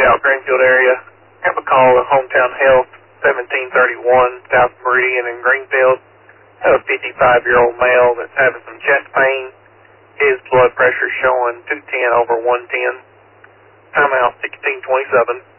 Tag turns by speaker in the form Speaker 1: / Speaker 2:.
Speaker 1: South Greenfield area. Have a call at Hometown Health, 1731 South Meridian in Greenfield. Have a 55-year-old male that's having some chest pain. His blood pressure showing 210/110. Timeout 1627.